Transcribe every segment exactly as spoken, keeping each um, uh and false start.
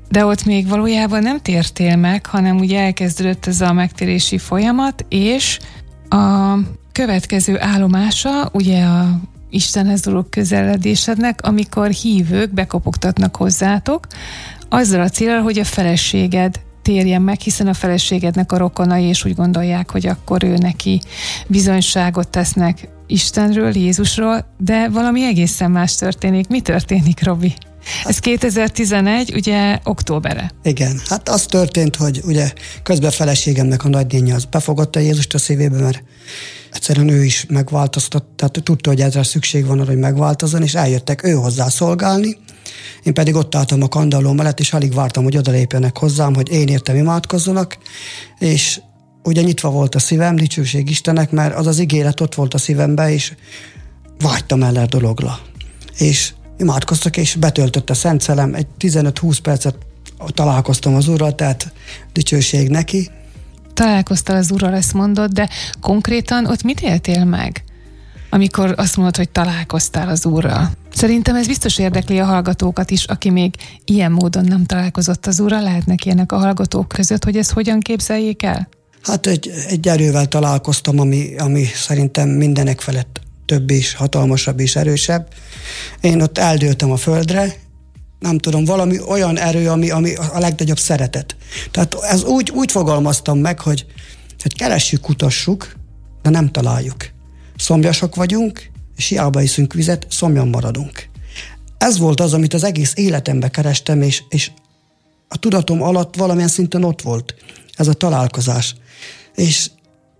De ott még valójában nem tértél meg, hanem ugye elkezdődött ez a megtérési folyamat, és a következő állomása ugye a Istenhez való közeledésednek, amikor hívők bekopogtatnak hozzátok, azzal a célral, hogy a feleséged térjen meg, hiszen a feleségednek a rokonai, és úgy gondolják, hogy akkor ő neki bizonyságot tesznek Istenről, Jézusról, de valami egészen más történik. Mi történik, Robi? Ez kétezer-tizenegy, ugye októbere. Igen, hát az történt, hogy ugye közben feleségemnek a nagynénje az befogadta Jézust a szívébe, mert egyszerűen ő is megváltoztat, tehát tudta, hogy ezzel szükség van arra, hogy megváltozzon, és eljöttek ő hozzá szolgálni. Én pedig ott álltam a kandalló mellett, és alig vártam, hogy odalépjenek hozzám, hogy én értem imádkozzanak, és ugye nyitva volt a szívem, dicsőség Istennek, mert az az ígéret ott volt a szívembe, és vágytam el a dologra. És imádkoztak, és betöltött a Szent Szellem, egy tizenöt-húsz percet találkoztam az Úrral, tehát dicsőség neki. Találkoztál az Úrral, ezt mondod, de konkrétan ott mit éltél meg, amikor azt mondod, hogy találkoztál az Úrral? Szerintem ez biztos érdekli a hallgatókat is, aki még ilyen módon nem találkozott az Úrral, lehetnek ilyenek a hallgatók között, hogy ezt hogyan képzeljék el? Hát egy, egy erővel találkoztam, ami, ami szerintem mindenek felett több is, hatalmasabb és erősebb. Én ott eldőltem a földre, nem tudom, valami olyan erő, ami, ami a legnagyobb szeretet. Tehát ez úgy, úgy fogalmaztam meg, hogy, hogy keressük, kutassuk, de nem találjuk. Szomjasak vagyunk, és hiába iszünk vizet, szomjan maradunk. Ez volt az, amit az egész életemben kerestem, és, és a tudatom alatt valamilyen szinten ott volt ez a találkozás. És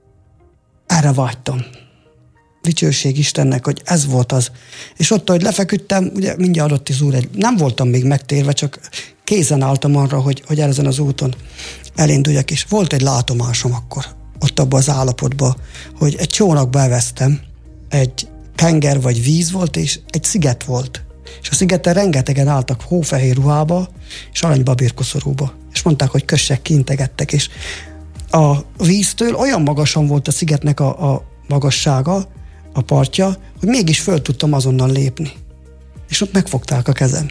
erre vágytam. Dicsőség Istennek, hogy ez volt az. És ott, hogy lefeküdtem, ugye mindjárt adott az Úr egy... Nem voltam még megtérve, csak kézen álltam arra, hogy, hogy ezen az úton elinduljak, és volt egy látomásom akkor, ott abban az állapotban, hogy egy csónakba elvesztem, egy tenger vagy víz volt, és egy sziget volt. És a szigeten rengetegen álltak hófehér ruhába, és aranybabérkoszorúba. És mondták, hogy kössek ki, integettek, és a víztől olyan magasan volt a szigetnek a, a magassága, a partja, hogy mégis föl tudtam azonnal lépni. És ott megfogták a kezem.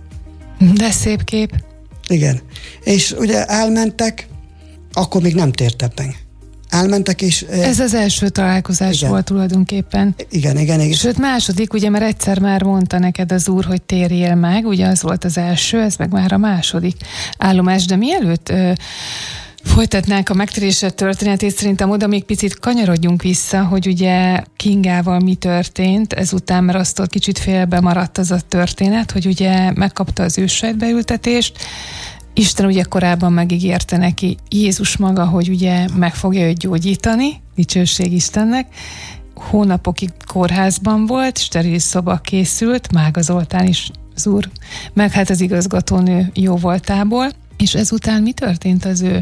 De szép kép. Igen. És ugye elmentek, akkor még nem tértem meg. Elmentek, és... Ez az első találkozás igen. volt tulajdonképpen. Igen, igen, igen. Sőt, második, ugye, mert egyszer már mondta neked az Úr, hogy térjél meg, ugye az volt az első, ez meg már a második állomás, de mielőtt... Ö, folytatnánk a megtérésed történetét, szerintem oda még picit kanyarodjunk vissza, hogy ugye Kingával mi történt ezután, mert azt ott kicsit félbe maradt az a történet, hogy ugye megkapta az őssejtbeültetést. Isten ugye korábban megígérte neki, Jézus maga, hogy ugye meg fogja őt gyógyítani, dicsőség Istennek. Hónapokig kórházban volt, steril szoba készült, Mága Zoltán is az Úr, meg hát az igazgatónő jó voltából. És ezután mi történt az ő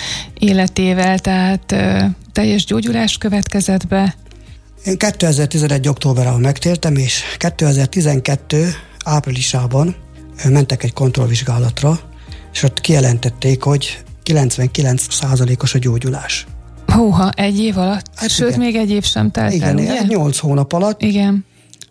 életével? Tehát ö, teljes gyógyulás következett be? Én kétezer-tizenegy októberában megtértem, és kétezer-tizenkettő áprilisában mentek egy kontrollvizsgálatra, és ott kijelentették, hogy kilencvenkilenc százalékos a gyógyulás. Húha, egy év alatt? Hát sőt, igen. Még egy év sem telt igen, el, ugye? Igen, nyolc hónap alatt. Igen.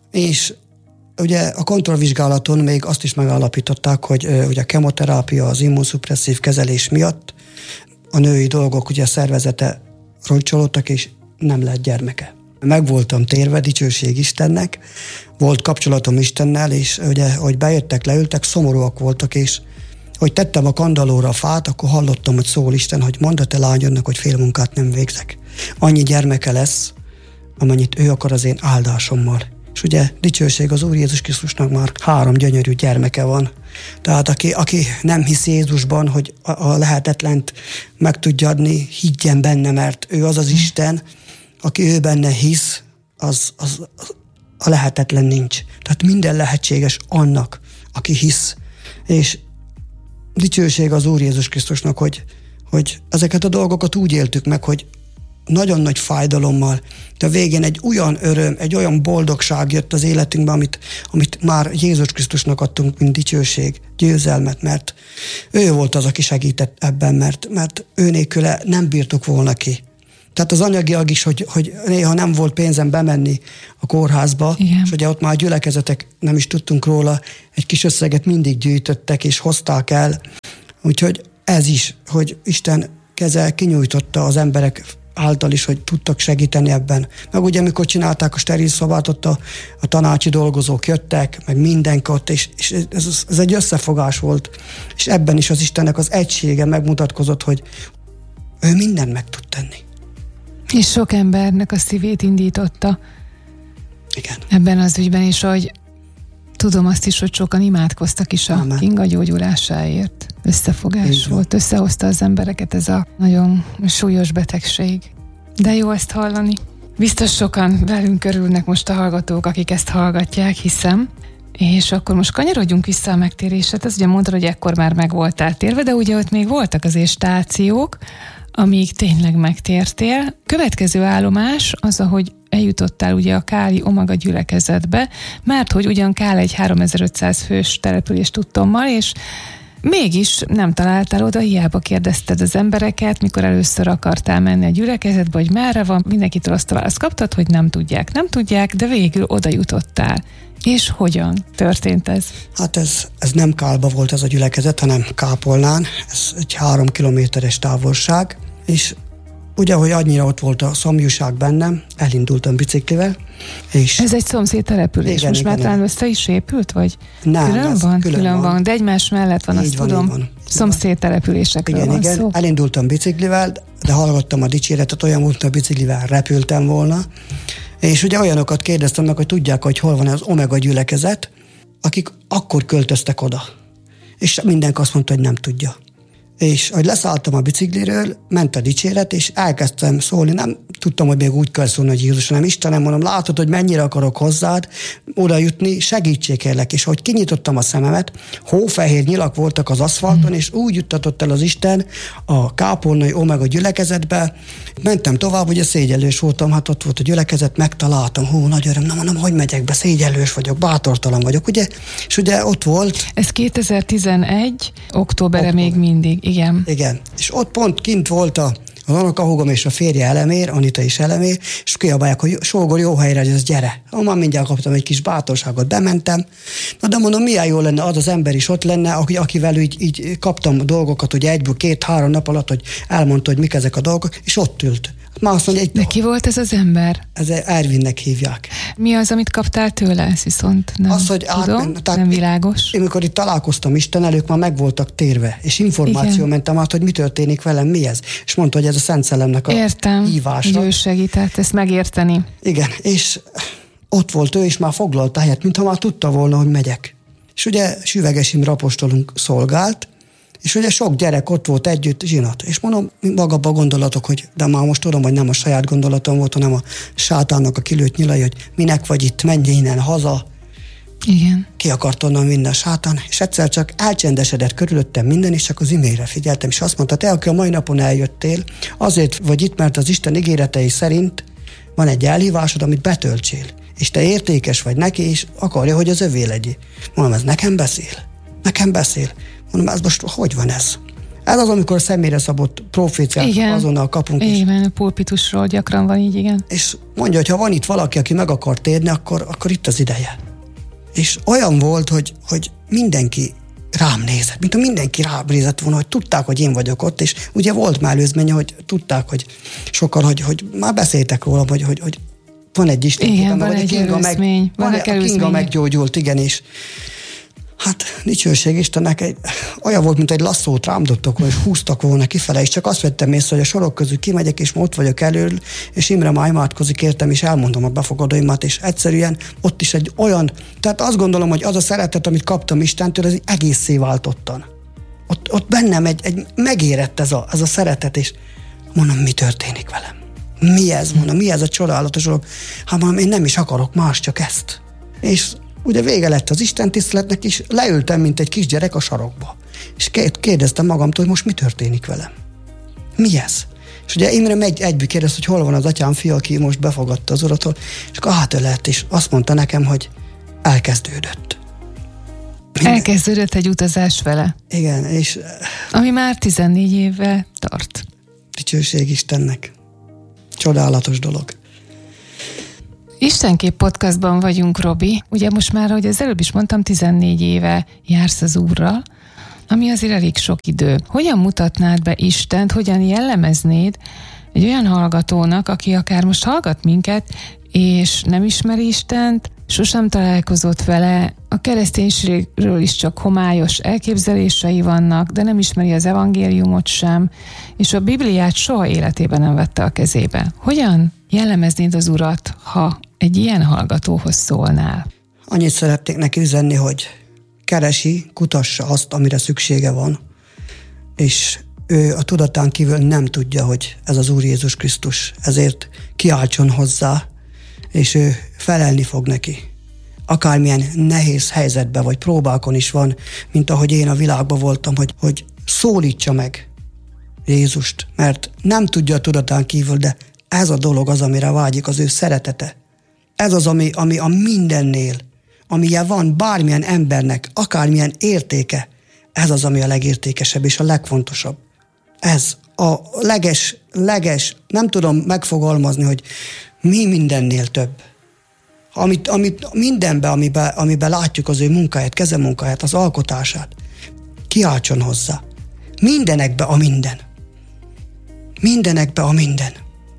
És ugye a kontrollvizsgálaton még azt is megállapították, hogy ugye a kemoterápia, az immunszupresszív kezelés miatt a női dolgok ugye a szervezete roncsolódtak, és nem lett gyermeke. Meg voltam térve, dicsőség Istennek, volt kapcsolatom Istennel, és ugye, hogy bejöttek, leültek, szomorúak voltak, és hogy tettem a kandallóra a fát, akkor hallottam, hogy szól Isten, hogy mondd a te lányodnak, hogy fél munkát nem végzek. Annyi gyermeke lesz, amennyit ő akar az én áldásommal. És ugye dicsőség az Úr Jézus Krisztusnak már három gyönyörű gyermeke van. Tehát aki, aki nem hisz Jézusban, hogy a, a lehetetlent meg tudja adni, higgyen benne, mert ő az az Isten, aki ő benne hisz, az, az, az a lehetetlen nincs. Tehát minden lehetséges annak, aki hisz. És dicsőség az Úr Jézus Krisztusnak, hogy, hogy ezeket a dolgokat úgy éltük meg, hogy nagyon nagy fájdalommal, de a végén egy olyan öröm, egy olyan boldogság jött az életünkbe, amit, amit már Jézus Krisztusnak adtunk, mint dicsőség, győzelmet, mert ő volt az, aki segített ebben, mert, mert ő nélküle nem bírtuk volna ki. Tehát az anyagiak is, hogy, hogy néha nem volt pénzem bemenni a kórházba, igen. És ugye ott már a gyülekezetek, nem is tudtunk róla, egy kis összeget mindig gyűjtöttek, és hozták el, Úgyhogy ez is, hogy Isten keze kinyújtotta az emberek által is, hogy tudtak segíteni ebben. Meg ugye, amikor csinálták a steril szobát, ott a, a tanácsi dolgozók jöttek, meg mindenki ott, és, és ez, ez egy összefogás volt. És ebben is az Istennek az egysége megmutatkozott, hogy ő mindent meg tud tenni. És sok embernek a szívét indította. Igen. Ebben az ügyben is, hogy tudom azt is, hogy sokan imádkoztak is a Amen. Kinga gyógyulásáért. Összefogás volt, összehozta az embereket ez a nagyon súlyos betegség. De jó ezt hallani. Biztos sokan velünk örülnek most a hallgatók, akik ezt hallgatják, hiszem. És akkor most kanyarodjunk vissza a megtérésed. Ez ugye mondtad, hogy ekkor már meg voltál térve, de ugye ott még voltak azért stációk, amíg tényleg megtértél. Következő állomás az, ahogy eljutottál ugye a káli Omega gyülekezetbe, mert hogy ugyan Kál egy háromezer-ötszáz fős település tudtommal, és mégis nem találtál oda, hiába kérdezted az embereket, mikor először akartál menni a gyülekezetbe, hogy merre van, mindenkitől azt a választ kaptad, hogy nem tudják, nem tudják, de végül oda jutottál. És hogyan történt ez? Hát ez, ez nem Kálba volt ez a gyülekezet, hanem Kápolnán, ez egy három kilométeres távolság, és ugye, hogy annyira ott volt a szomjúság bennem, elindultam biciklivel, és... Ez egy szomszéd település, igen, most igen, már talán össze is épült, vagy? Nem, külön van? Külön, külön van. van, de egymás mellett van, így azt van, tudom. Van. Szomszéd településekről igen, van igen. szó. Elindultam biciklivel, de hallgattam a dicséretet, olyan volt, hogy a biciklivel repültem volna, és ugye olyanokat kérdeztem meg, hogy tudják, hogy hol van az Omega gyülekezet, akik akkor költöztek oda. És mindenki azt mondta, hogy nem tudja. És ahogy leszálltam a bicikliről, ment a dicséret, és elkezdtem szólni. Nem tudtam, hogy még úgy kell szólni, hogy Jézus, hanem Istenem, mondom, látod, hogy mennyire akarok hozzád oda jutni, segítség kérlek. És ahogy kinyitottam a szememet, hófehér nyilak voltak az aszfalton, és úgy juttatott el az Isten a kápolnai Omega gyülekezetbe. Mentem tovább, ugye szégyellős voltam, hát ott volt a gyülekezet, megtaláltam, hú, nagy öröm, na mondom, hogy megyek be, szégyellős vagyok, bátortalan vagyok, ugye? És ugye ott volt. Ez kétezer-tizenegy, októberre október. Még mindig. Igen. Igen. És ott pont kint volt a, az unokahúgom és a férje Elemér, Anita is Elemér, és kiabálják, hogy sógor, jó helyre, hogy ez gyere. Már mindjárt kaptam egy kis bátorságot, bementem. Na de mondom, milyen jó lenne, az az ember is ott lenne, aki, akivel így, így kaptam dolgokat, hogy egyből két-három nap alatt, hogy elmondta, hogy mik ezek a dolgok, és ott ült. Már azt mondja, egy, de ki volt ez az ember? Ez Ervinnek hívják. Mi az, amit kaptál tőle? Ez viszont nem az, hogy tudom, átmen, tehát nem világos. Én, amikor itt találkoztam Isten, ők már meg voltak térve, és információ igen. mentem át, hogy mi történik velem, mi ez. És mondta, hogy ez a Szent Szellemnek a értem, hívása. Értem, ő segített ezt megérteni. Igen, és ott volt ő, és már foglalta helyet, mintha már tudta volna, hogy megyek. És ugye Süveges Imre apostolunk szolgált, és ugye sok gyerek ott volt együtt, zsinat. És mondom, magabban gondolatok, hogy de már most tudom, hogy nem a saját gondolatom volt, hanem a sátánnak a kilőtt nyilai, hogy minek vagy itt, menj innen haza. Igen. Ki akart onnan vinni a sátán, és egyszer csak elcsendesedett körülöttem minden, és csak az imére figyeltem, és azt mondta, te, aki a mai napon eljöttél, azért vagy itt, mert az Isten ígéretei szerint van egy elhívásod, amit betöltsél. És te értékes vagy neki, és akarja, hogy az övé legyél. Mondom, ez nekem beszél. Nekem beszél. Mondom, ez most hogy van ez? Ez az, amikor személyre szabott proféciát azonnal kapunk is. Igen, a pulpitusról gyakran van így, igen. És mondja, hogy ha van itt valaki, aki meg akar térni, akkor, akkor itt az ideje. És olyan volt, hogy, hogy mindenki rám nézett, mint a mindenki rám nézett volna, hogy tudták, hogy én vagyok ott, és ugye volt már előzménye, hogy tudták, hogy sokan, hogy, hogy már beszéltek róla, hogy, hogy, hogy van egy Isten. Igen, van egy előzmény. Van a Kinga meggyógyult, igen, és hát dicsőség Istennek, egy, olyan volt, mint egy lasszót rám dobtak, és húztak volna kifele, és csak azt vettem észre, hogy a sorok közül kimegyek, és ott vagyok elől, és Imre már imádkozik értem, és elmondom a befogadóimat, és egyszerűen ott is egy olyan, tehát azt gondolom, hogy az a szeretet, amit kaptam Istentől, ez egészé váltottan. Ott, ott bennem egy, egy megérett ez a, ez a szeretet, és mondom, mi történik velem? Mi ez, mondom, mi ez a csodálatos dolog? Hát mondom, én nem is akarok más, csak ezt. És ugye vége lett az Isten tiszteletnek, és leültem, mint egy kisgyerek a sarokba. És kérdeztem magamtól, hogy most mi történik velem? Mi ez? És ugye Imre megy egyből kérdezte, hogy hol van az atyám fia, aki most befogadta az uratól, és akkor átölelt, és azt mondta nekem, hogy elkezdődött. Minden. Elkezdődött egy utazás vele. Igen, és... Ami már tizennégy éve tart. Dicsőség Istennek. Csodálatos dolog. Istenkép podcastban vagyunk, Robi. Ugye most már, ahogy az előbb is mondtam, tizennégy éve jársz az Úrral. ami azért elég sok idő. Hogyan mutatnád be Istent, hogyan jellemeznéd egy olyan hallgatónak, aki akár most hallgat minket, és nem ismeri Istent, sosem találkozott vele, a kereszténységről is csak homályos elképzelései vannak, de nem ismeri az evangéliumot sem, és a Bibliát soha életében nem vette a kezébe. Hogyan jellemeznéd az Urat, ha egy ilyen hallgatóhoz szólnál? Annyit szeretnék neki üzenni, hogy keresi, kutassa azt, amire szüksége van, és ő a tudatán kívül nem tudja, hogy ez az Úr Jézus Krisztus, ezért kiáltson hozzá, és ő felelni fog neki. Akármilyen nehéz helyzetben vagy próbákon is van, mint ahogy én a világban voltam, hogy, hogy szólítsa meg Jézust, mert nem tudja a tudatán kívül, de ez a dolog az, amire vágyik, az ő szeretete. Ez az, ami, ami a mindennél, amilyen van bármilyen embernek, akármilyen értéke, ez az, ami a legértékesebb és a legfontosabb. Ez a leges, leges, nem tudom megfogalmazni, hogy mi mindennél több. Amit, amit mindenben, amiben, amiben látjuk az ő munkáját, kezemunkáját, az alkotását, kiáltson hozzá. Mindenekbe a minden. Mindenekbe a minden.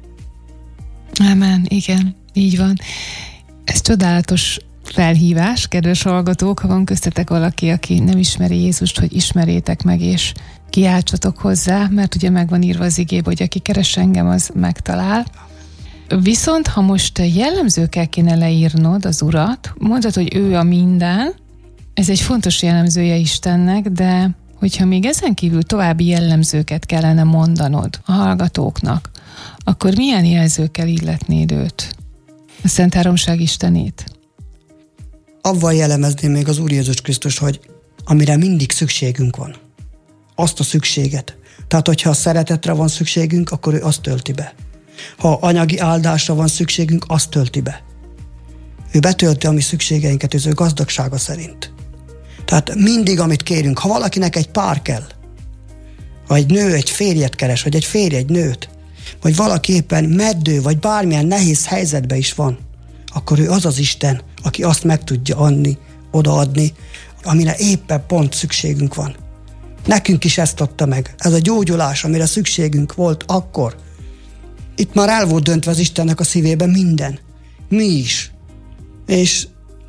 Ámen, igen, így van. Ez csodálatos felhívás, kedves hallgatók, ha van köztetek valaki, aki nem ismeri Jézust, hogy ismerjétek meg, és kiáltsatok hozzá, mert ugye meg van írva az igébe, hogy aki keres engem, az megtalál. Viszont, ha most jellemzőkkel kéne leírnod az Urat, mondod, hogy ő a minden, ez egy fontos jellemzője Istennek, de hogyha még ezen kívül további jellemzőket kellene mondanod a hallgatóknak, akkor milyen jelzőkkel illetnéd őt? A Szent Háromság Istenét? Avval jellemezném még az Úr Jézus Krisztus, hogy amire mindig szükségünk van. Azt a szükséget. Tehát, hogyha a szeretetre van szükségünk, akkor ő azt tölti be. Ha anyagi áldásra van szükségünk, azt tölti be. Ő betölti a mi szükségeinket az ő gazdagsága szerint. Tehát mindig, amit kérünk, ha valakinek egy pár kell, vagy egy nő egy férjet keres, vagy egy férj egy nőt, vagy valaki éppen meddő, vagy bármilyen nehéz helyzetben is van, akkor ő az az Isten, aki azt meg tudja adni, odaadni, amire éppen pont szükségünk van. Nekünk is ezt adta meg. Ez a gyógyulás, amire szükségünk volt akkor. Itt már el volt döntve az Istennek a szívében minden. Mi is. És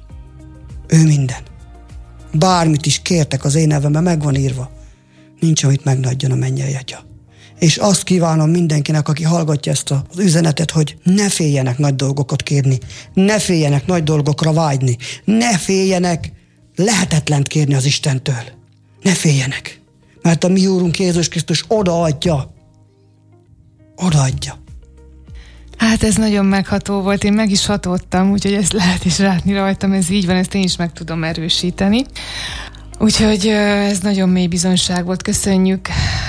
ő minden. Bármit is kértek az én nevemben, meg van írva. Nincs, amit megnagyjon a mennyei Atya. És azt kívánom mindenkinek, aki hallgatja ezt az üzenetet, hogy ne féljenek nagy dolgokat kérni, ne féljenek nagy dolgokra vágyni, ne féljenek lehetetlent kérni az Istentől. Ne féljenek, mert a mi Úrunk Jézus Krisztus odaadja. Odaadja. Hát ez nagyon megható volt, én meg is hatódtam, úgyhogy ezt lehet is látni rajtam, ez így van, ezt én is meg tudom erősíteni. Úgyhogy ez nagyon mély bizonyság volt, köszönjük.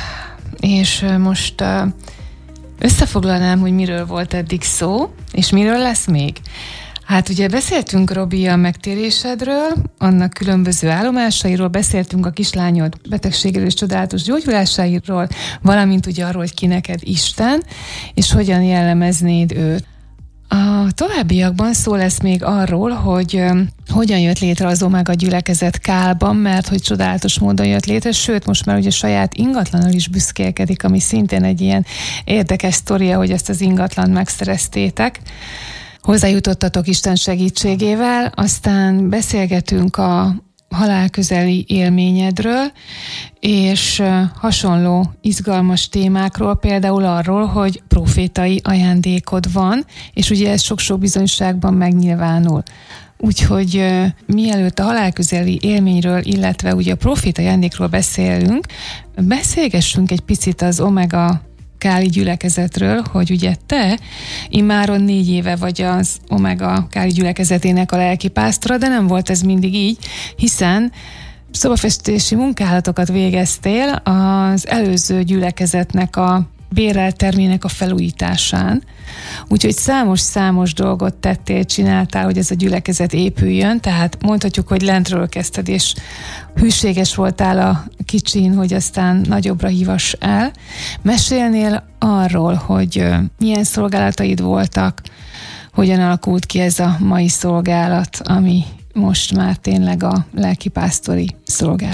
És most összefoglalnám, hogy miről volt eddig szó, és miről lesz még. Hát ugye beszéltünk, Robi, a megtérésedről, annak különböző állomásairól, beszéltünk a kislányod betegségéről és csodálatos gyógyulásairól, valamint ugye arról, hogy ki neked Isten, és hogyan jellemeznéd őt. A továbbiakban szó lesz még arról, hogy um, hogyan jött létre az Omega gyülekezet Kálban, mert hogy csodálatos módon jött létre, sőt, most már ugye saját ingatlannal is büszkélkedik, ami szintén egy ilyen érdekes sztoria, hogy ezt az ingatlant megszereztétek. Hozzájutottatok Isten segítségével, aztán beszélgetünk a halálközeli élményedről, és hasonló izgalmas témákról, például arról, hogy profétai ajándékod van, és ugye ez sok-sok bizonyságban megnyilvánul. Úgyhogy uh, mielőtt a halálközeli élményről, illetve ugye a profétai ajándékról beszélünk, beszélgessünk egy picit az Omega Káli gyülekezetről, hogy ugye te immáron négy éve vagy az Omega Káli gyülekezetének a lelkipásztora, de nem volt ez mindig így, hiszen szobafestési munkálatokat végeztél az előző gyülekezetnek a bérelt termének a felújításán. Úgyhogy számos-számos dolgot tettél, csináltál, hogy ez a gyülekezet épüljön, tehát mondhatjuk, hogy lentről kezdted, és hűséges voltál a kicsin, hogy aztán nagyobbra hívass el. Mesélnél arról, hogy milyen szolgálataid voltak, hogyan alakult ki ez a mai szolgálat, ami most már tényleg a lelkipásztori szolgálat.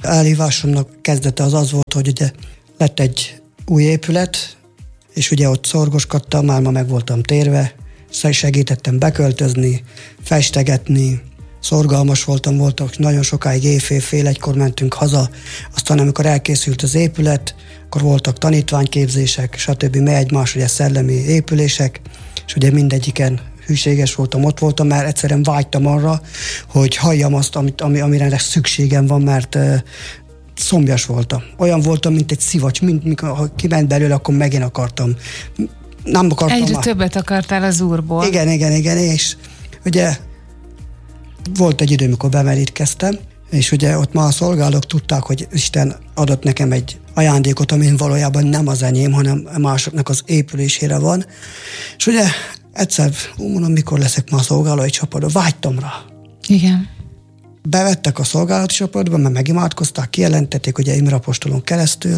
Elhívásomnak kezdete az az volt, hogy ugye lett egy új épület, és ugye ott szorgoskodtam, már ma meg voltam térve, segítettem beköltözni, festegetni, szorgalmas voltam, voltak nagyon sokáig éjfél, fél egykor mentünk haza, aztán amikor elkészült az épület, akkor voltak tanítványképzések, stb. Mely egymás, ugye szellemi épülések, és ugye mindegyiken hűséges voltam, ott voltam, mert egyszerűen vágytam arra, hogy halljam azt, amit, ami, amire szükségem van, mert uh, szomjas voltam. Olyan voltam, mint egy szivacs, mint mikor ha kiment belőle, akkor megint akartam. Nem akartam Egyre már. többet akartál az Úrból. Igen, igen, igen, és ugye volt egy idő, amikor bemerítkeztem, és ugye ott már a szolgálók tudták, hogy Isten adott nekem egy ajándékot, amin valójában nem az enyém, hanem másoknak az épülésére van. És ugye egyszer, úgy mondom, mikor leszek már a szolgálói csapatban, vágytam rá. Igen. Bevettek a szolgálati csapatba, mert megimádkozták, kijelentették, ugye Imre apostolon keresztül,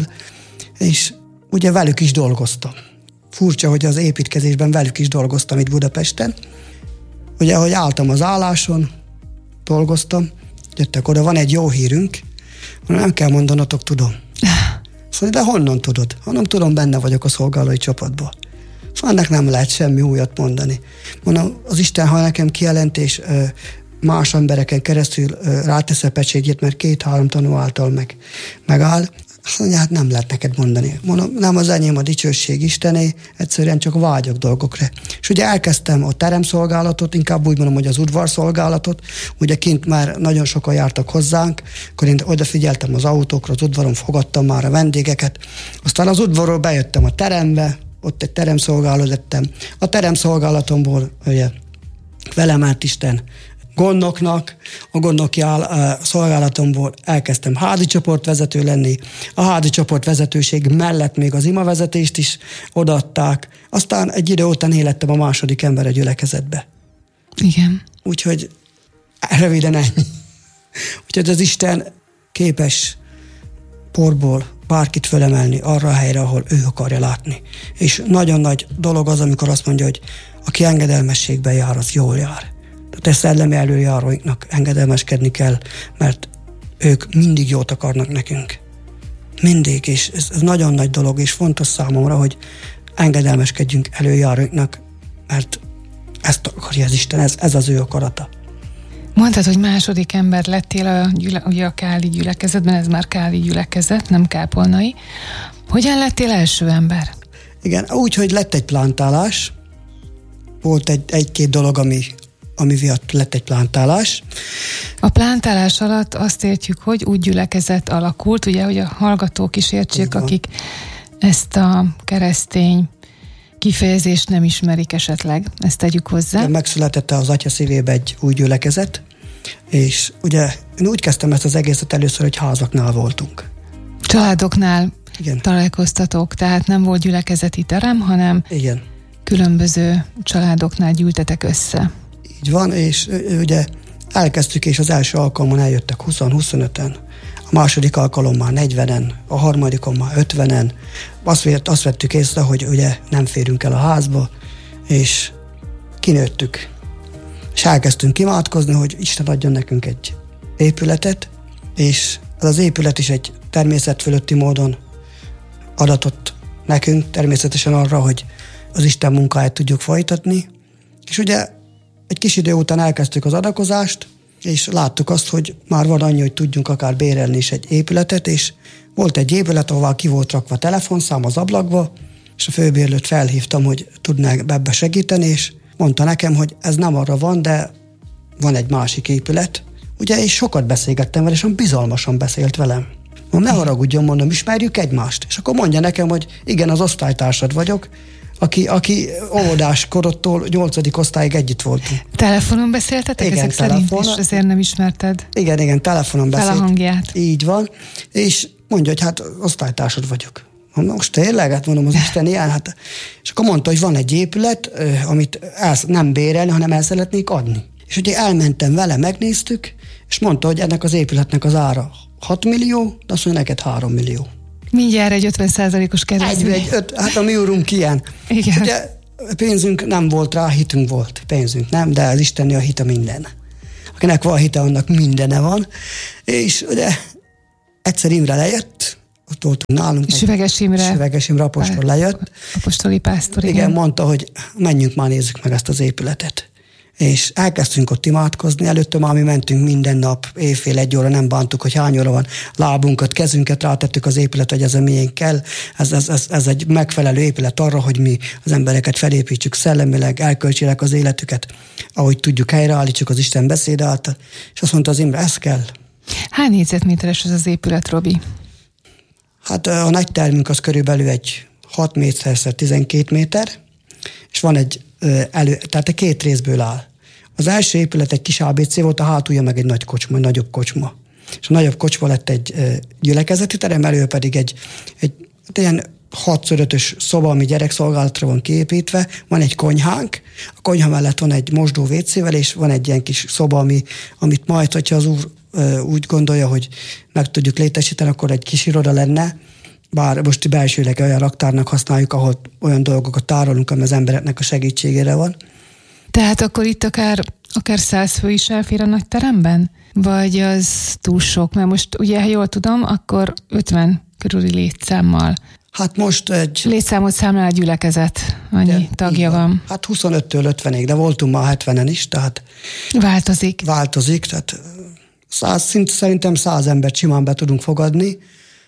és ugye velük is dolgoztam. Furcsa, hogy az építkezésben velük is dolgoztam itt Budapesten. Ugye, ahogy álltam az álláson, dolgoztam, jöttek oda, van egy jó hírünk, mondom, nem kell mondanatok, tudom. Szóval, de honnan tudod? Honnan tudom, benne vagyok a szolgálói csapatban. Szóval ennek nem lehet semmi újat mondani. Mondom, az Isten, ha nekem kijelentés más embereken keresztül rátesz a pecsétjét, mert két-három tanú által meg, megáll, azt mondja, hát nem lehet neked mondani. Mondom, nem az enyém a dicsőség Istené, egyszerűen csak vágyok dolgokra. És ugye elkezdtem a teremszolgálatot, inkább úgy mondom, hogy az udvarszolgálatot, ugye kint már nagyon sokan jártak hozzánk, akkor én odafigyeltem az autókra, az udvaron fogadtam már a vendégeket, aztán az udvarról bejöttem a terembe, ott egy teremszolgáló lettem. A teremszolgálatomból ugye velem állt Isten gondnoknak, a gondnoki áll, a szolgálatomból elkezdtem házi csoportvezető lenni, a házi csoportvezetőség mellett még az imavezetést is odaadták, aztán egy idő után élettem a második ember a gyülekezetbe. Igen. Úgyhogy röviden ennyi. Úgyhogy az Isten képes porból bárkit fölemelni arra a helyre, ahol ő akarja látni. És nagyon nagy dolog az, amikor azt mondja, hogy aki engedelmességben jár, az jól jár. Tehát a szellemi előjáróinknak engedelmeskedni kell, mert ők mindig jót akarnak nekünk. Mindig, és ez, ez nagyon nagy dolog, és fontos számomra, hogy engedelmeskedjünk előjáróinknak, mert ezt akarja az Isten, ez, ez az ő akarata. Mondtad, hogy második ember lettél a, gyüle, ugye a Káli gyülekezetben, ez már Káli gyülekezet, nem kápolnai. Hogyan lettél első ember? Igen, úgy, hogy lett egy plántálás, volt egy, egy-két dolog, ami, ami miatt lett egy plántálás. A plántálás alatt azt értjük, hogy úgy gyülekezet alakult, ugye, hogy a hallgatók is értsék, akik ezt a keresztény kifejezést nem ismerik esetleg, ezt tegyük hozzá. Ja, megszületett az Atya szívébe egy új gyülekezet, és ugye én úgy kezdtem ezt az egészet először, hogy házaknál voltunk. Családoknál igen. Találkoztatók, tehát nem volt gyülekezeti terem, hanem igen. Különböző családoknál gyűltetek össze. Így van, és ugye elkezdtük, és az első alkalommal eljöttek húsz-huszonöten, a második alkalommal negyvenen, a harmadikon már ötvenen. Azt, vett, azt vettük észre, hogy ugye nem férünk el a házba, és kinőttük. És elkezdtünk imádkozni, hogy Isten adjon nekünk egy épületet, és ez az épület is egy természet fölötti módon adatott nekünk, természetesen arra, hogy az Isten munkáját tudjuk folytatni. És ugye egy kis idő után elkezdtük az adakozást, és láttuk azt, hogy már van annyi, hogy tudjunk akár bérelni is egy épületet, és volt egy épület, ahová ki volt rakva telefonszám az ablakba, és a főbérlőt felhívtam, hogy tudnák ebbe segíteni, és mondta nekem, hogy ez nem arra van, de van egy másik épület. Ugye, és sokat beszélgettem vele, és bizalmasan beszélt velem. Mondom, ne haragudjon, mondom, ismerjük egymást. És akkor mondja nekem, hogy igen, az osztálytársad vagyok, aki, aki óvodás korodtól nyolcadik osztályig együtt voltunk. Telefonon beszéltetek igen, ezek telefonon. szerint, és ezért nem ismerted? Igen, igen, telefonon beszélt. Fel a hangját. Így van. És mondja, hogy hát osztálytársad vagyok. Mondom, most tényleg? Hát mondom, az Isten ilyen. Hát. És akkor mondta, hogy van egy épület, amit el, nem bérelni, hanem el szeretnék adni. És ugye elmentem vele, megnéztük, és mondta, hogy ennek az épületnek az ára hat millió, de azt mondja, neked három millió. Mindjárt egy ötven százalékos kedvezmény. Egy, egy, öt, hát a mi úrunk ilyen. Igen. Ugye pénzünk nem volt rá, hitünk volt. Pénzünk nem, de az Istenné a hite minden. Akinek van hite, annak mindene van. És ugye Egyszer Imre lejött, ott voltunk nálunk. Süveges Imre. Süveges Imre apostol lejött. Apostoli pásztor, igen. Igen, mondta, hogy menjünk már, nézzük meg ezt az épületet. És elkezdtünk ott imádkozni, előtte már mi mentünk minden nap, éjfél, egy óra, nem bántuk, hogy hány óra van, lábunkat, kezünket rátettük az épület, hogy ez a miénk kell. Ez, ez, ez, ez egy megfelelő épület arra, hogy mi az embereket felépítsük szellemileg, elköltsileg az életüket, ahogy tudjuk, helyreállítsuk az Isten beszéd által. És azt mondta az Imre, ez kell. Hány négyzetméteres az az épület, Robi? Hát a nagy termünk az körülbelül egy hat méter tizenkét méter, és van egy elő, tehát egy két részből áll. Az első épület egy kis á bé cé volt, a hátulja meg egy nagy kocsma, egy nagyobb kocsma. És a nagyobb kocsma lett egy gyülekezeti terem, elő pedig egy, egy ilyen hat szor ötös szoba, ami gyerekszolgálatra van kiépítve, van egy konyhánk, a konyha mellett van egy mosdó vécével, és van egy ilyen kis szoba, ami, amit majd, hogyha az úr úgy gondolja, hogy meg tudjuk létesíteni, akkor egy kis iroda lenne, bár most belsőleg olyan raktárnak használjuk, ahol olyan dolgokat tárolunk, ami az embereknek a segítségére van. Tehát akkor itt akár, akár száz fő is elfér a nagy teremben? Vagy az túl sok? Mert most ugye, ha jól tudom, akkor ötven körüli létszámmal. Hát most egy... Létszámot számlál a gyülekezet, annyi tagja van. van. Hát huszonöttől ötvenig, de voltunk már hetvenen is, tehát... Változik. Változik, tehát száz, szint, szerintem száz embert simán be tudunk fogadni,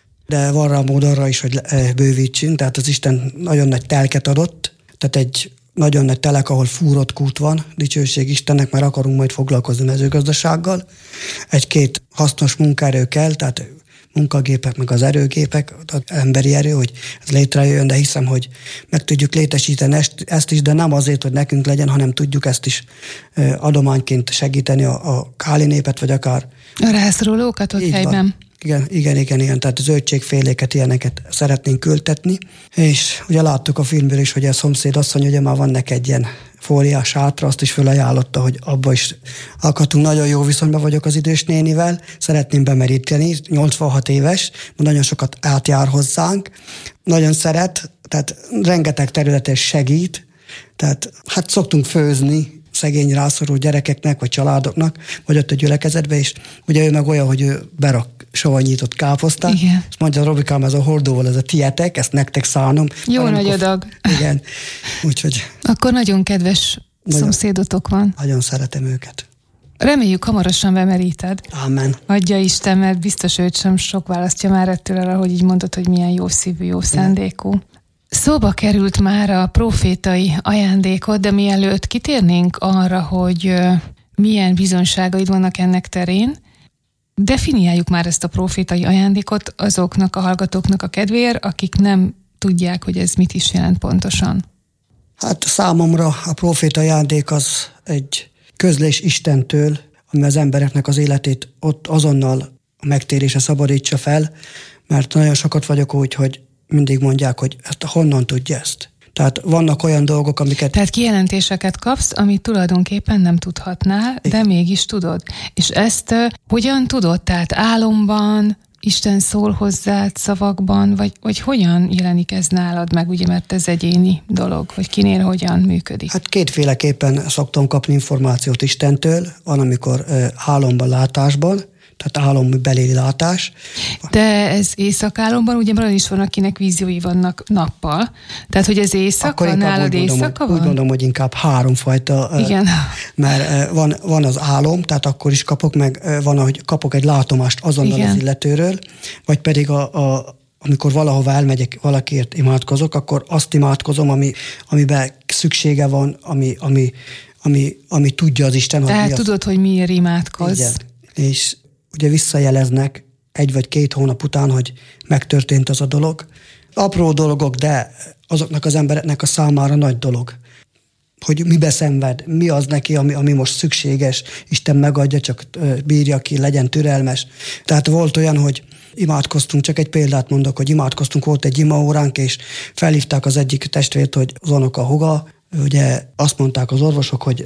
de van rá mód arra is, hogy bővítsünk, tehát az Isten nagyon nagy telket adott, tehát egy nagyon nagy telek, ahol fúrott kút van, dicsőség Istennek, mert akarunk majd foglalkozni mezőgazdasággal. Egy-két hasznos munkaerő kell, tehát munkagépek, meg az erőgépek, az emberi erő, hogy ez létrejöjjön, de hiszem, hogy meg tudjuk létesíteni ezt is, de nem azért, hogy nekünk legyen, hanem tudjuk ezt is adományként segíteni a, a káli népet, vagy akár... A rászorulókat ott helyben. Van. Igen, igen, igen, igen, tehát zöldségféléket, ilyeneket szeretnénk kültetni, és ugye láttuk a filmből is, hogy a szomszéd asszony, ugye már van neki egy ilyen fóliás sátra, azt is felajánlotta, hogy abba is akartunk, nagyon jó viszonyban vagyok az idős nénivel, szeretném bemeríteni, nyolcvanhat éves, nagyon sokat átjár hozzánk, nagyon szeret, tehát rengeteg területen segít, tehát hát szoktunk főzni szegény rászorult gyerekeknek, vagy családoknak, vagy ott a gyülekezetbe, és ugye ő meg olyan, hogy ő berak savanyított káposztát, igen. És mondja, Robikám, ez a hordóval, ez a tietek, ezt nektek szánom. Jó nagy adag. Igen, úgyhogy... Akkor nagyon kedves nagyon, szomszédotok van. Nagyon szeretem őket. Reméljük, hamarosan bemeríted. Amen. Adja Isten, mert biztos őt sem sok választja már ettől arra, hogy így mondod, hogy milyen jó szívű, jó szándékú. Szóba került már a profétai ajándékot, de mielőtt kitérnénk arra, hogy milyen bizonyságaid vannak ennek terén, definiáljuk már ezt a profétai ajándékot azoknak a hallgatóknak a kedvéért, akik nem tudják, hogy ez mit is jelent pontosan. Hát számomra a profétai ajándék az egy közlés Istentől, ami az embereknek az életét ott azonnal a megtérése szabadítsa fel, mert nagyon sokat vagyok úgy, hogy mindig mondják, hogy ezt honnan tudja ezt. Tehát vannak olyan dolgok, amiket... Tehát kijelentéseket kapsz, amit tulajdonképpen nem tudhatnál, igen, de mégis tudod. És ezt uh, hogyan tudod? Tehát álomban, Isten szól hozzád szavakban, vagy, vagy hogyan jelenik ez nálad meg, ugye, mert ez egyéni dolog, hogy kinél hogyan működik? Hát kétféleképpen szoktam kapni információt Istentől, van, amikor uh, álomban, látásban, tehát álombeli látás. De ez éjszakálomban, ugye valami is van, akinek víziói vannak nappal. Tehát, hogy ez éjszaka, nálad éjszaka van? Úgy gondolom, hogy inkább háromfajta. Igen. Mert van, van az álom, tehát akkor is kapok, meg van, ahogy kapok egy látomást azonnal igen, az illetőről, vagy pedig a, a amikor valahova elmegyek, valakiért imádkozok, akkor azt imádkozom, ami, amiben szüksége van, ami, ami, ami, ami tudja az Isten. Tehát tudod, az... hogy miért imádkozz. Igen. És ugye visszajeleznek egy vagy két hónap után, hogy megtörtént az a dolog. Apró dolgok, de azoknak az embereknek a számára nagy dolog. Hogy mibe szenved, mi az neki, ami, ami most szükséges, Isten megadja, csak bírja ki, legyen türelmes. Tehát volt olyan, hogy imádkoztunk, csak egy példát mondok, hogy imádkoztunk, volt egy imaóránk, és felhívták az egyik testvért, hogy az unoka húga, ugye azt mondták az orvosok, hogy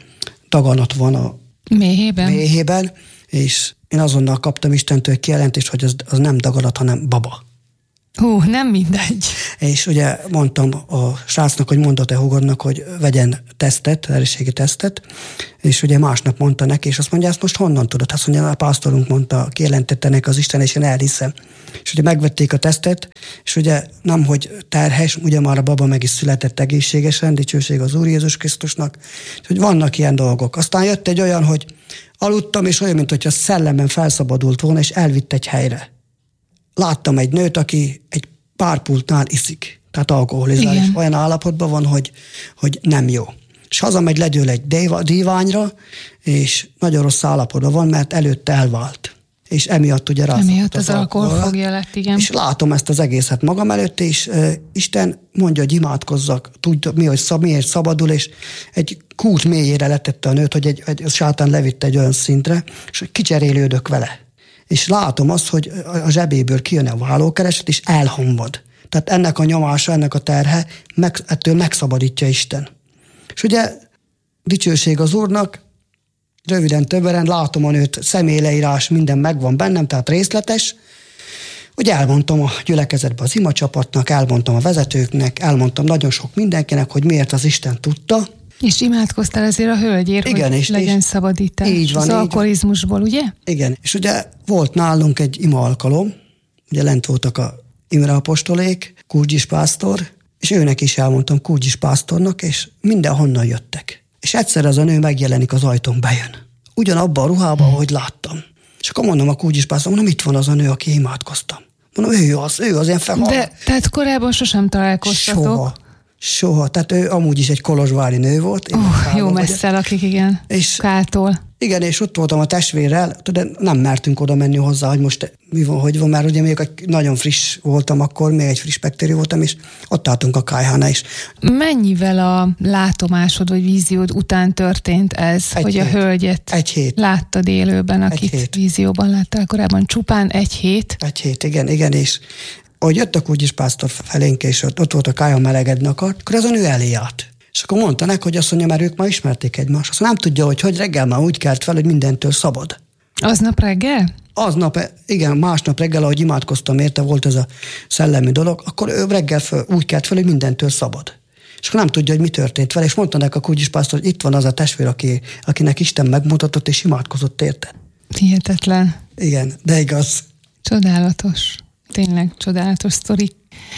daganat van a méhében, méhében, és én azonnal kaptam Istentől egy kijelentést, hogy az, az nem daganat, hanem baba. Hú, nem mindegy. És ugye mondtam a srácnak, hogy mondta te hugodnak, hogy vegyen tesztet, erősségi tesztet, és ugye másnap mondta neki, és azt mondja, ezt most honnan tudod? Azt mondja, a pásztorunk mondta, kijelentette neki az Isten, és én elhiszem. És ugye megvették a tesztet, és ugye nem, hogy terhes, ugye már a baba meg is született egészségesen, dicsőség az Úr Jézus Krisztusnak, és hogy vannak ilyen dolgok. Aztán jött egy olyan, hogy aludtam, és olyan, mint hogyha szellemben felszabadult volna, és elvitt egy helyre. Láttam egy nőt, aki egy párpultnál iszik, tehát alkoholizál, és olyan állapotban van, hogy, hogy nem jó. És hazamegy, ledől egy díványra, és nagyon rossz állapotban van, mert előtte elvált. És emiatt ugye rá emiatt az, az alkohol fogja lett, igen. És látom ezt az egészet magam előtt, és uh, Isten mondja, hogy imádkozzak, tudja, mi, hogy szab, miért szabadul, és egy kút mélyére letette a nőt, hogy egy, egy sátán levitte egy olyan szintre, és kicserélődök vele. És látom azt, hogy a zsebéből kijön a vállókereset, és elhamvad. Tehát ennek a nyomása, ennek a terhe, meg, ettől megszabadítja Isten. És ugye dicsőség az Úrnak, röviden többen látom a nőt, személyleírás, minden megvan bennem, tehát részletes. Ugye elmondtam a gyülekezetbe az imacsapatnak, elmondtam a vezetőknek, elmondtam nagyon sok mindenkinek, hogy miért az Isten tudta. És imádkoztál ezért a hölgyért, igen, hogy és legyen és szabadítás így van, az alkoholizmusból, ugye? Igen, és ugye volt nálunk egy ima alkalom, ugye lent voltak a Imre apostolék, Kurgyis pásztor, és őnek is elmondtam, Kurgyis pásztornak, és mindenhonnan jöttek. És egyszer ez a nő megjelenik az ajtón, bejön. Ugyanabban a ruhában, ahogy láttam. És akkor mondom a Kurgyis pásztor, mondom, itt van az a nő, aki imádkoztam. Mondom, ő az, ő az ilyen felhal. De tehát korábban sosem találkoztatok? Soha. Soha. Tehát ő amúgy is egy kolozsvári nő volt. Uh, jó messze lakik, igen. És Káltól. Igen, és ott voltam a testvérrel, de nem mertünk oda menni hozzá, hogy most mi van, hogy van, mert ugye még nagyon friss voltam akkor, még egy friss baktérium voltam, és ott álltunk a kájhánál is. Mennyivel a látomásod vagy víziód után történt ez, egy hogy hét. A hölgyet egy hét. láttad élőben, akit egy vízióban láttál korábban? Csupán egy hét? Egy hét, igen, igen, és ahogy jöttek úgyis pásztor felénk, és ott, ott volt a kájha, melegedni akart, akkor az a nő elé állt. És akkor mondta neki, hogy azt mondja, mert ők már ismerték egymást. Azt nem tudja, hogy hogy reggel már úgy kelt fel, hogy mindentől szabad. Aznap reggel? Aznap, igen, másnap reggel, ahogy imádkoztam érte, volt ez a szellemi dolog, akkor ő reggel föl, úgy kelt fel, hogy mindentől szabad. És akkor nem tudja, hogy mi történt vele, és mondta neki a Kurgyis pásztor, hogy itt van az a testvér, aki, akinek Isten megmutatott, és imádkozott érte. Hihetetlen. Igen, de igaz. Csodálatos. Tényleg csodálatos sztorik.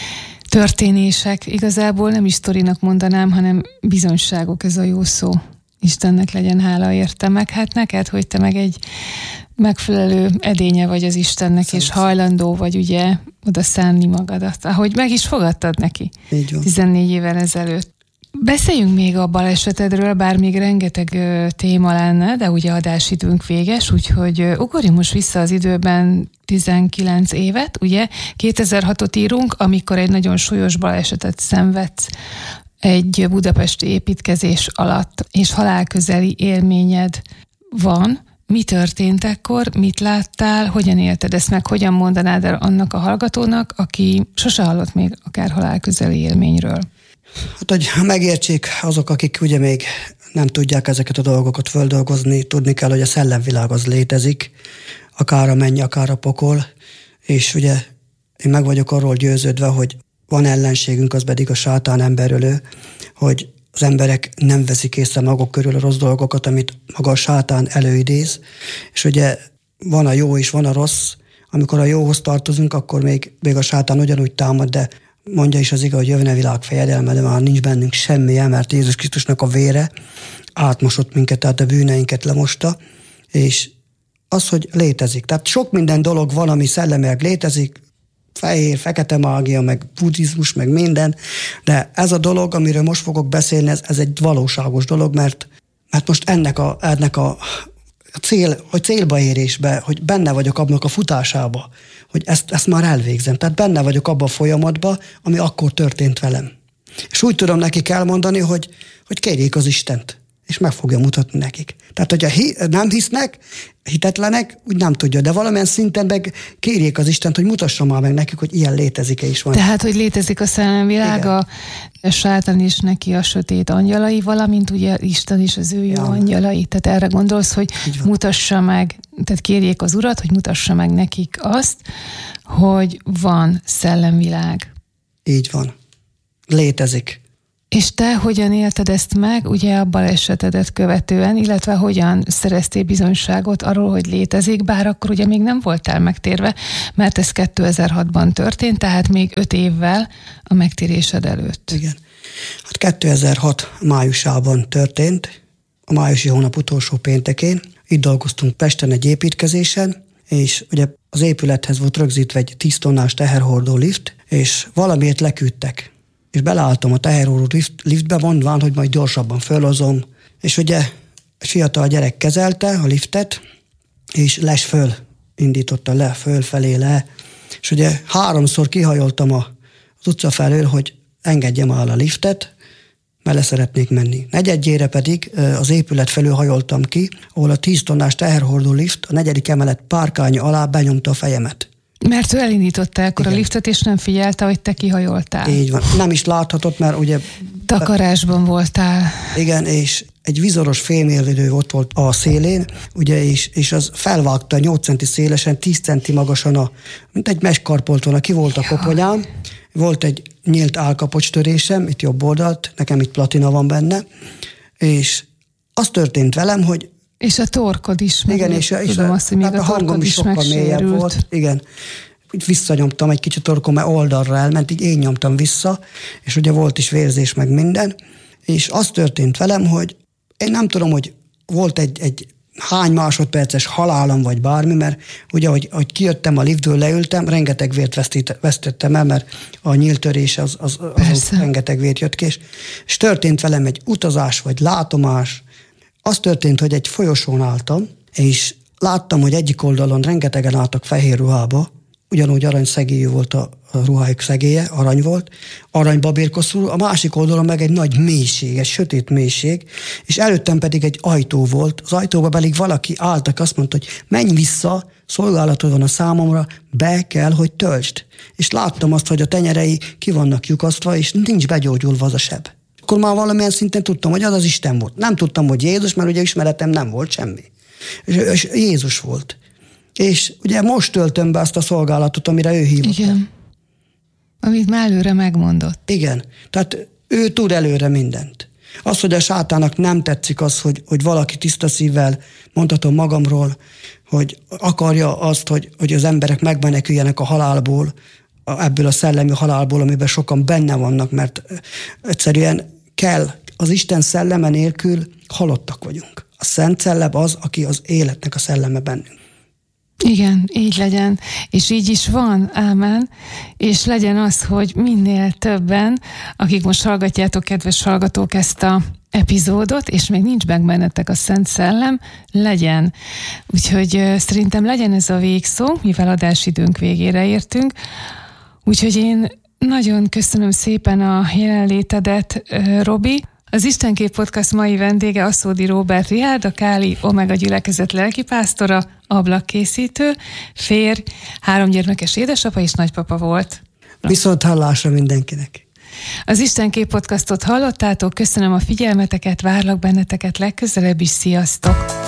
Történések. Igazából nem is sztorinak mondanám, hanem bizonyságok, ez a jó szó. Istennek legyen hála érte meg. Hát neked, hogy te meg egy megfelelő edénye vagy az Istennek, Szerint. És hajlandó vagy ugye oda szánni magadat, ahogy meg is fogadtad neki. Így van. tizennégy évvel ezelőtt. Beszéljünk még a balesetedről, bár még rengeteg ö, téma lenne, de ugye adásidőnk véges, úgyhogy ö, ugorjunk most vissza az időben tizenkilenc évet, ugye? kétezer-hatot írunk, amikor egy nagyon súlyos balesetet szenvedsz egy budapesti építkezés alatt, és halálközeli élményed van. Mi történt ekkor, mit láttál, hogyan élted ezt meg, hogyan mondanád el annak a hallgatónak, aki sose hallott még akár halálközeli élményről? Hát, hogy megértsék azok, akik ugye még nem tudják ezeket a dolgokat földolgozni, tudni kell, hogy a szellemvilág az létezik, akár a menny, akár a pokol, és ugye én meg vagyok arról győződve, hogy van ellenségünk, az pedig a sátán emberölő, hogy az emberek nem veszik észre maguk körül a rossz dolgokat, amit maga a sátán előidéz, és ugye van a jó és van a rossz, amikor a jóhoz tartozunk, akkor még, még a sátán ugyanúgy támad, de mondja is az igaz, hogy jövne világ fejedelme, de már nincs bennünk semmilyen, mert Jézus Krisztusnak a vére átmosott minket, tehát a bűneinket lemosta, és az, hogy létezik. Tehát sok minden dolog van, ami szellemileg létezik, fehér, fekete mágia, meg buddhizmus, meg minden, de ez a dolog, amiről most fogok beszélni, ez, ez egy valóságos dolog, mert, mert most ennek a, ennek a a cél, hogy célba érésbe, hogy benne vagyok abnak a futásába, hogy ezt, ezt már elvégzem. Tehát benne vagyok abban a folyamatban, ami akkor történt velem. És úgy tudom nekik elmondani, hogy, hogy kérjék az Istent. és meg fogja mutatni nekik. Tehát, hogyha hi, nem hisznek, hitetlenek, úgy nem tudja, de valamilyen szinten meg kérjék az Istent, hogy mutassa már meg nekik, hogy ilyen létezik-e is van. Tehát, hogy létezik a szellemvilág, a sátán is neki a sötét angyalai, valamint ugye Isten is az ő jó ja. angyalai. Tehát erre gondolsz, hogy mutassa meg, tehát kérjék az Urat, hogy mutassa meg nekik azt, hogy van szellemvilág. Így van. Létezik. És te hogyan élted ezt meg, ugye a balesetedet követően, illetve hogyan szereztél bizonyságot arról, hogy létezik, bár akkor ugye még nem voltál megtérve, mert ez kétezer-hatban történt, tehát még öt évvel a megtérésed előtt. Igen. Hát kétezer-hat májusában történt, a májusi hónap utolsó péntekén. Itt dolgoztunk Pesten egy építkezésen, és ugye az épülethez volt rögzítve egy tíz tonnás teherhordó lift, és valamiért leküldtek. És beleálltam a teherhordó lift, liftbe, mondván, hogy majd gyorsabban fölhozom. És ugye egy fiatal gyerek kezelte a liftet, és les föl indította le, fölfelé le. És ugye háromszor kihajoltam az utca felől, hogy engedjem el a liftet, mert le szeretnék menni. Negyedjére pedig az épület felől hajoltam ki, ahol a tíz tonnás teherhordó lift a negyedik emelet párkánya alá benyomta a fejemet. Mert ő elindította akkor Igen. a liftet, és nem figyelte, hogy te kihajoltál. Így van. Nem is láthatott, mert ugye... Takarásban voltál. Igen, és egy vizoros fémélvédő ott volt a szélén, ugye, és, és az felvágta nyolc centi szélesen, tíz centi magasan, a, mint egy meskarpolt volna, ki volt a koponyám. Volt egy nyílt állkapocstörésem, itt jobb oldalt, nekem itt platina van benne, és az történt velem, hogy és a torkod is. Igen, és, és tudom a, azt, hogy még a, a hangom is sokkal mélyebb volt. Igen. Úgy visszanyomtam egy kicsit torkom, mert oldalra elment, így én nyomtam vissza, és ugye volt is vérzés meg minden, és az történt velem, hogy én nem tudom, hogy volt egy, egy hány másodperces halálom, vagy bármi, mert ugye, ahogy, ahogy kijöttem a liftből, leültem, rengeteg vért vesztettem el, mert a nyíltörés az, az, az rengeteg vért jött ki, és, és történt velem egy utazás, vagy látomás. Az történt, hogy egy folyosón álltam, és láttam, hogy egyik oldalon rengetegen álltak fehér ruhába, ugyanúgy aranyszegélyű volt a, a ruhájuk szegélye, arany volt, aranybabérkoszul, a másik oldalon meg egy nagy mélység, egy sötét mélység, és előttem pedig egy ajtó volt, az ajtóba pedig valaki álltak, azt mondta, hogy menj vissza, szolgálatod van a számomra, be kell, hogy töltsd. És láttam azt, hogy a tenyerei ki vannak lyukasztva, és nincs begyógyulva az a seb. Akkor már valamilyen szinten tudtam, hogy az az Isten volt. Nem tudtam, hogy Jézus, mert ugye ismeretem nem volt semmi. És Jézus volt. És ugye most töltöm be azt a szolgálatot, amire ő hívott. Igen. Amit már előre megmondott. Igen. Tehát ő tud előre mindent. Az, hogy a sátának nem tetszik az, hogy, hogy valaki tiszta szívvel, mondhatom magamról, hogy akarja azt, hogy, hogy az emberek megmeneküljenek a halálból, ebből a szellemi halálból, amiben sokan benne vannak, mert egyszerűen kell, az Isten szelleme nélkül halottak vagyunk. A Szent Szellem az, aki az életnek a szelleme bennünk. Igen, így legyen. És így is van, ámen. És legyen az, hogy minél többen, akik most hallgatjátok, kedves hallgatók, ezt a epizódot, és még nincs meg bennetek a Szent Szellem, legyen. Úgyhogy szerintem legyen ez a végszó, mivel adásidőnk végére értünk. Úgyhogy én nagyon köszönöm szépen a jelenlétedet, Robi. Az Istenkép Podcast mai vendége Aszódi Róbert Richárd, a Káli Omega gyülekezet lelkipásztora, ablakkészítő, férj, három gyermekes édesapa és nagypapa volt. Viszont hallásra mindenkinek. Az Istenkép Podcastot hallottátok, köszönöm a figyelmeteket, várlak benneteket legközelebb is, sziasztok!